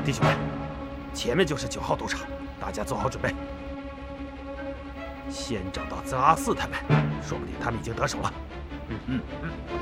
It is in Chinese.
弟兄们，前面就是9号赌场，大家做好准备。先找到泽阿四他们，说不定他们已经得手了。